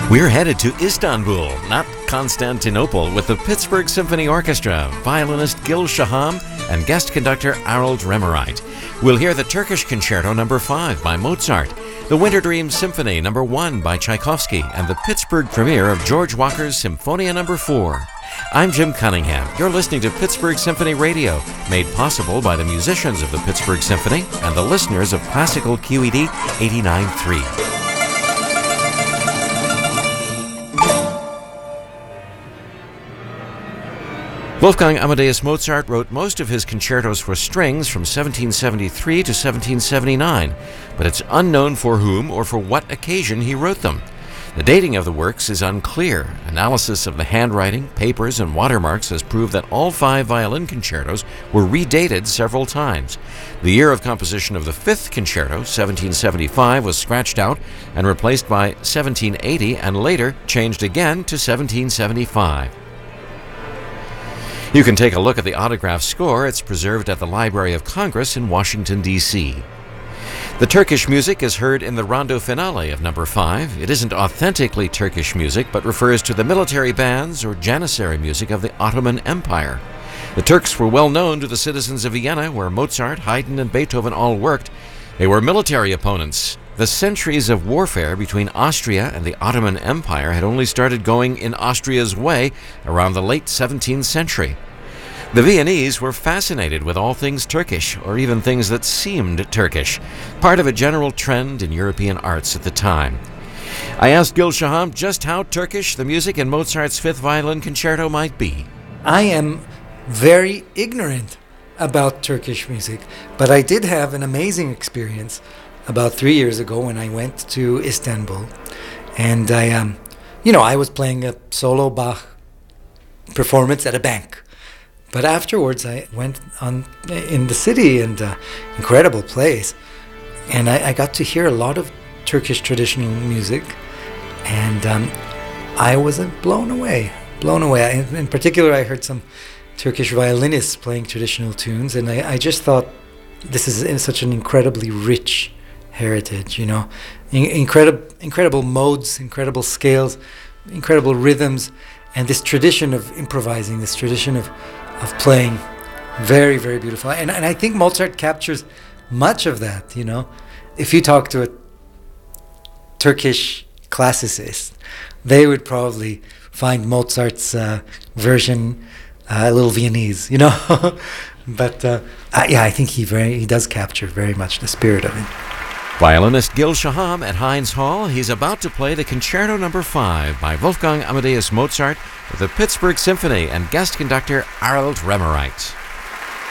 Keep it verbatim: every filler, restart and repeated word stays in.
We're headed to Istanbul, not Constantinople, with the Pittsburgh Symphony Orchestra, violinist Gil Shaham, and guest conductor Harold Remmerite. We'll hear the Turkish Concerto number five by Mozart, the Winter Dream Symphony number one by Tchaikovsky, and the Pittsburgh premiere of George Walker's Symphonia number four. I'm Jim Cunningham. You're listening to Pittsburgh Symphony Radio, made possible by the musicians of the Pittsburgh Symphony and the listeners of Classical Q E D eighty-nine point three. Wolfgang Amadeus Mozart wrote most of his concertos for strings from seventeen seventy-three to seventeen seventy-nine, but it's unknown for whom or for what occasion he wrote them. The dating of the works is unclear. Analysis of the handwriting, papers, and watermarks has proved that all five violin concertos were redated several times. The year of composition of the fifth concerto, seventeen seventy-five, was scratched out and replaced by seventeen eighty, and later changed again to seventeen seventy-five. You can take a look at the autograph score. It's preserved at the Library of Congress in Washington, D C The Turkish music is heard in the rondo finale of number five. It isn't authentically Turkish music, but refers to the military bands or janissary music of the Ottoman Empire. The Turks were well known to the citizens of Vienna, where Mozart, Haydn, and Beethoven all worked. They were military opponents. The centuries of warfare between Austria and the Ottoman Empire had only started going in Austria's way around the late seventeenth century. The Viennese were fascinated with all things Turkish, or even things that seemed Turkish, part of a general trend in European arts at the time. I asked Gil Shaham just how Turkish the music in Mozart's Fifth Violin Concerto might be. I am very ignorant about Turkish music, but I did have an amazing experience about three years ago when I went to Istanbul, and I, um, you know, I was playing a solo Bach performance at a bank. But afterwards, I went on in the city, and uh, incredible place, and I, I got to hear a lot of Turkish traditional music, and um, I was uh, blown away, blown away. In, in particular, I heard some Turkish violinists playing traditional tunes, and I, I just thought this is such an incredibly rich heritage, you know, in, incredible, incredible modes, incredible scales, incredible rhythms, and this tradition of improvising, this tradition of of playing, very, very beautiful. And, and I think Mozart captures much of that, you know. If you talk to a Turkish classicist, they would probably find Mozart's uh, version uh, a little Viennese, you know. But uh, uh, yeah, I think he very he does capture very much the spirit of it. Violinist Gil Shaham at Heinz Hall. He's about to play the Concerto number five by Wolfgang Amadeus Mozart with the Pittsburgh Symphony and guest conductor Harold Remmerite.